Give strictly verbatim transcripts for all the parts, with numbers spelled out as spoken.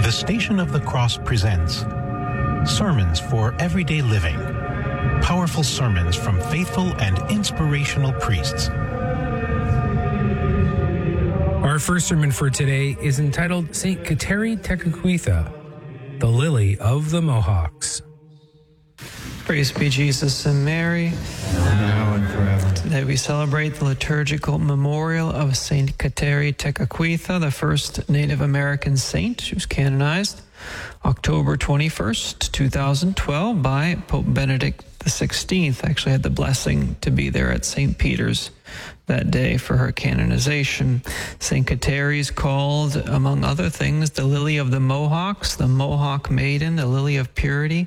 The Station of the Cross presents Sermons for Everyday Living. Powerful sermons from faithful and inspirational priests. Our first sermon for today is entitled Saint Kateri Tekakwitha, the Lily of the Mohawks. Praise be Jesus and Mary. Now and forever. Today we celebrate the liturgical memorial of Saint Kateri Tekakwitha, the first Native American saint. She was canonized October twenty-first, two thousand twelve by Pope Benedict the sixteenth. I actually had the blessing to be there at Saint Peter's that day for her canonization. Saint Kateri is called, among other things, the Lily of the Mohawks, the Mohawk Maiden, the Lily of Purity,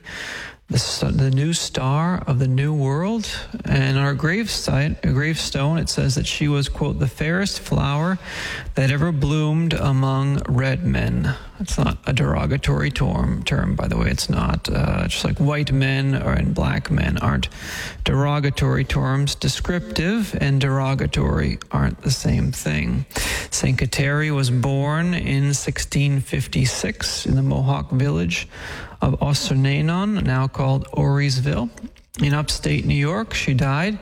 the, the new star of the New World. And on our gravesite, a gravestone, it says that she was, quote, the fairest flower that ever bloomed among red men. It's not a derogatory term, term by the way. It's not. Uh, just like white men or and black men aren't derogatory terms. Descriptive and derogatory aren't the same thing. Saint Kateri was born in sixteen fifty-six in the Mohawk village of Ossernanon, now called Orisville, in upstate New York. She died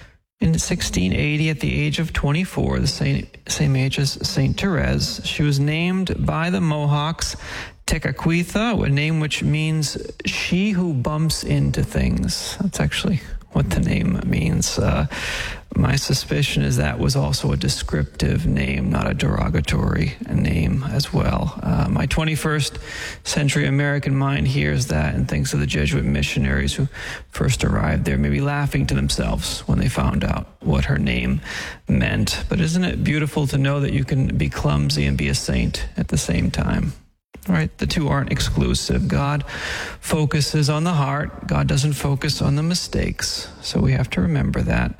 in sixteen eighty at the age of twenty-four, the same, same age as Saint Therese. She was named by the Mohawks Tekakwitha, a name which means she who bumps into things. That's actually what the name means. Uh, my suspicion is that was also a descriptive name, not a derogatory name as well. Uh, my twenty-first century American mind hears that and thinks of the Jesuit missionaries who first arrived there, maybe laughing to themselves when they found out what her name meant. But isn't it beautiful to know that you can be clumsy and be a saint at the same time? Right? The two aren't exclusive. God focuses on the heart. God doesn't focus on the mistakes. So we have to remember that.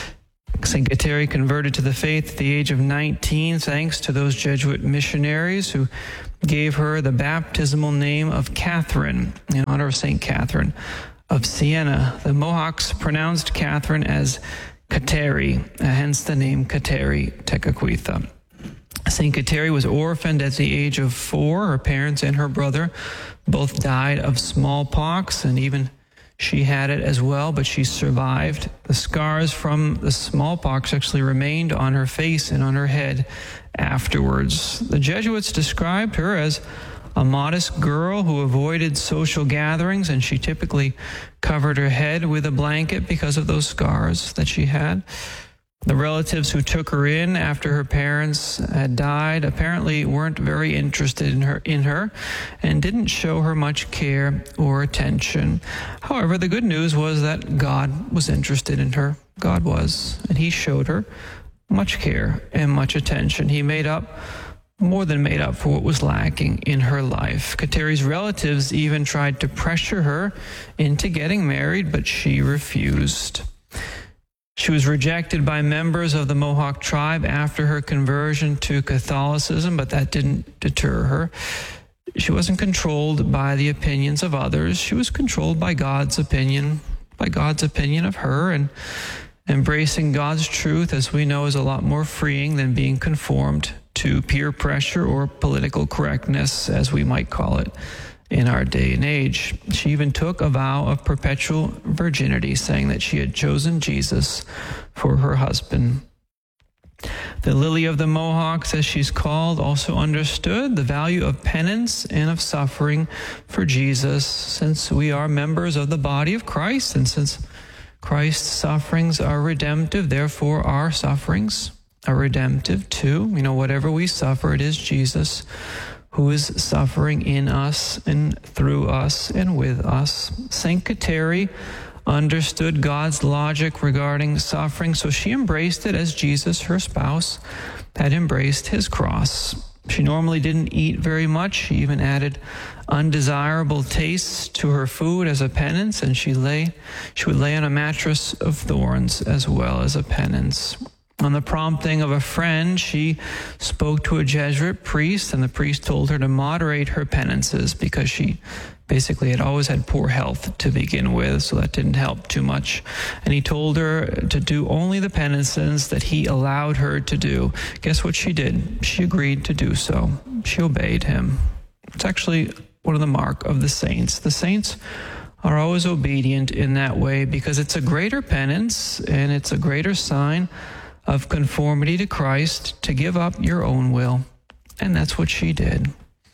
Saint Kateri converted to the faith at the age of nineteen, thanks to those Jesuit missionaries who gave her the baptismal name of Catherine, in honor of Saint Catherine of Siena. The Mohawks pronounced Catherine as Kateri, hence the name Kateri Tekakwitha. Saint Kateri was orphaned at the age of four. Her parents and her brother both died of smallpox, and even she had it as well, but she survived. The scars from the smallpox actually remained on her face and on her head afterwards. The Jesuits described her as a modest girl who avoided social gatherings, and she typically covered her head with a blanket because of those scars that she had. The relatives who took her in after her parents had died apparently weren't very interested in her, in her and didn't show her much care or attention. However, the good news was that God was interested in her. God was, and he showed her much care and much attention. He made up, more than made up for what was lacking in her life. Kateri's relatives even tried to pressure her into getting married, but she refused. She was rejected by members of the Mohawk tribe after her conversion to Catholicism, but that didn't deter her. She wasn't controlled by the opinions of others. She was controlled by God's opinion, by God's opinion of her, and embracing God's truth, as we know, is a lot more freeing than being conformed to peer pressure or political correctness, as we might call it in our day and age. She even took a vow of perpetual virginity, saying that she had chosen Jesus for her husband. The Lily of the Mohawks, as she's called, also understood the value of penance and of suffering for Jesus, since we are members of the body of Christ, and since Christ's sufferings are redemptive, therefore our sufferings are redemptive too. You know, whatever we suffer, it is Jesus who is suffering in us and through us and with us. Saint Kateri understood God's logic regarding suffering, so she embraced it as Jesus, her spouse, had embraced his cross. She normally didn't eat very much. She even added undesirable tastes to her food as a penance, and she lay, she would lay on a mattress of thorns as well as a penance. On the prompting of a friend, she spoke to a Jesuit priest, and the priest told her to moderate her penances because she basically had always had poor health to begin with, so that didn't help too much. And he told her to do only the penances that he allowed her to do. Guess what she did? She agreed to do so. She obeyed him. It's actually one of the mark of the saints. The saints are always obedient in that way because it's a greater penance and it's a greater sign of conformity to Christ to give up your own will. And that's what she did.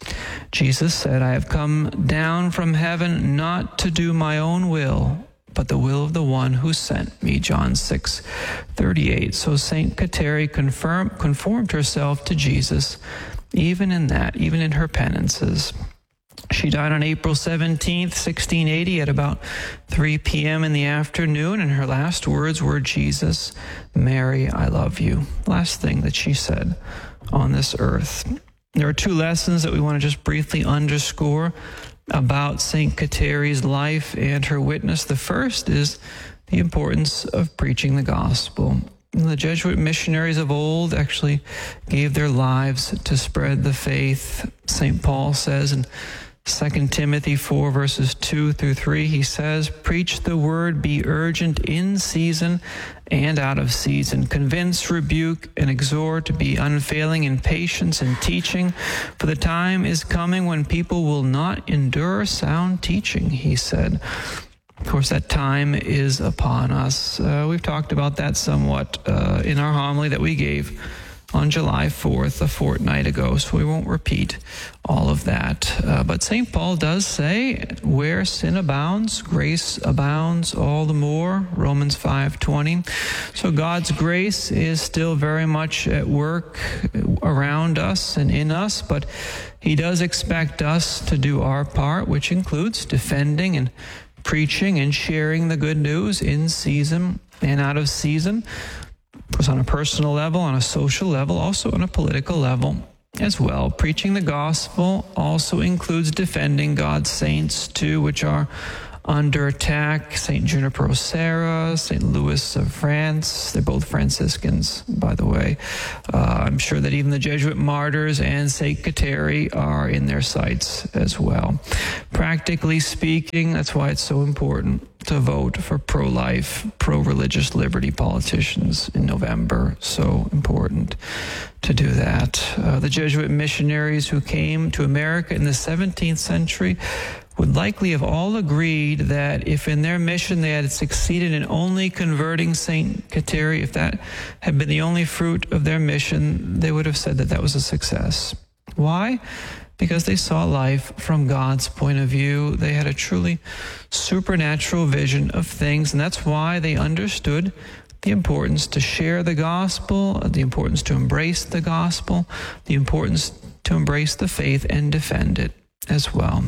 Jesus said, I have come down from heaven not to do my own will, but the will of the one who sent me, John six thirty-eight. So Saint Kateri confirm, conformed herself to Jesus, even in that, even in her penances. She died on April seventeenth, sixteen eighty at about three p.m. in the afternoon, and her last words were, Jesus, Mary, I love you. Last thing that she said on this earth. There are two lessons that we want to just briefly underscore about Saint Kateri's life and her witness. The first is the importance of preaching the gospel. The Jesuit missionaries of old actually gave their lives to spread the faith. Saint Paul says in Second Timothy four, verses two through three, he says, preach the word, be urgent in season and out of season. Convince, rebuke, and exhort, be unfailing in patience and teaching. For the time is coming when people will not endure sound teaching, he said. Of course, that time is upon us. Uh, we've talked about that somewhat uh, in our homily that we gave on July fourth, a fortnight ago, so we won't repeat all of that. Uh, but Saint Paul does say, where sin abounds, grace abounds all the more, Romans five twenty. So God's grace is still very much at work around us and in us, but he does expect us to do our part, which includes defending and preaching and sharing the good news in season and out of season. Of course, on a personal level, on a social level, also on a political level as well. Preaching the gospel also includes defending God's saints too, which are under attack. Saint Junipero Serra, Saint Louis of France, they're both Franciscans, by the way. Uh, I'm sure that even the Jesuit martyrs and Saint Kateri are in their sights as well. Practically speaking, that's why it's so important to vote for pro-life, pro-religious liberty politicians in November. So important to do that. Uh, the Jesuit missionaries who came to America in the seventeenth century would likely have all agreed that if in their mission they had succeeded in only converting Saint Kateri, if that had been the only fruit of their mission, they would have said that that was a success. Why? Because they saw life from God's point of view. They had a truly supernatural vision of things, and that's why they understood the importance to share the gospel, the importance to embrace the gospel, the importance to embrace the faith and defend it as well.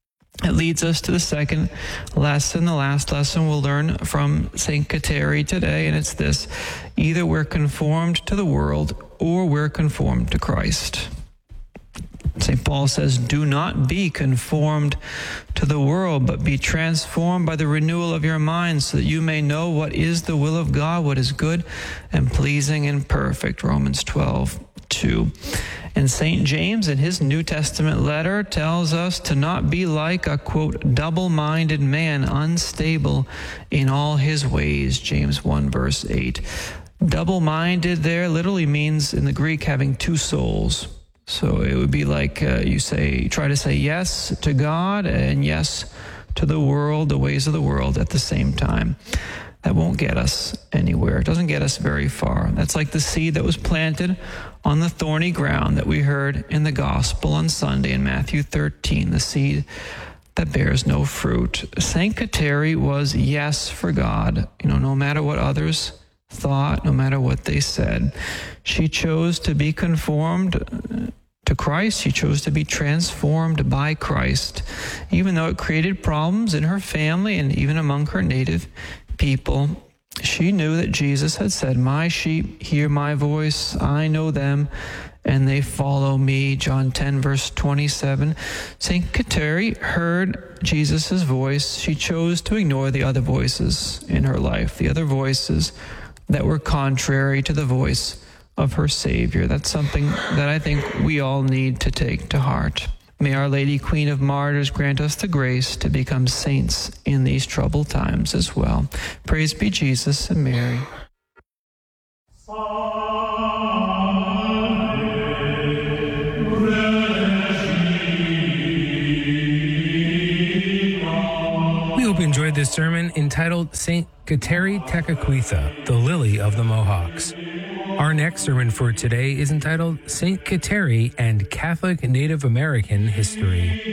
It leads us to the second lesson, the last lesson we'll learn from Saint Kateri today, and it's this: either we're conformed to the world or we're conformed to Christ. Saint Paul says, do not be conformed to the world, but be transformed by the renewal of your mind, so that you may know what is the will of God, what is good and pleasing and perfect, Romans twelve two. And Saint James, in his New Testament letter, tells us to not be like a, quote, double-minded man, unstable in all his ways, James one, verse eight. Double-minded there literally means, in the Greek, having two souls. So it would be like uh, you say, try to say yes to God and yes to the world, the ways of the world at the same time. That won't get us anywhere. It doesn't get us very far. That's like the seed that was planted on the thorny ground that we heard in the gospel on Sunday in Matthew thirteen, the seed that bears no fruit. Saint Kateri was yes for God, you know, no matter what others thought, no matter what they said. She chose to be conformed to Christ. She chose to be transformed by Christ, even though it created problems in her family and even among her native people. She knew that Jesus had said, my sheep hear my voice, I know them, and they follow me, John ten, verse twenty-seven. Saint Kateri heard Jesus' voice. She chose to ignore the other voices in her life, the other voices that were contrary to the voice of her Savior. That's something that I think we all need to take to heart. May Our Lady, Queen of Martyrs, grant us the grace to become saints in these troubled times as well. Praise be Jesus and Mary. Amen. Hope you enjoyed this sermon entitled Saint Kateri Tekakwitha, the Lily of the Mohawks. Our next sermon for today is entitled Saint Kateri and Catholic Native American History.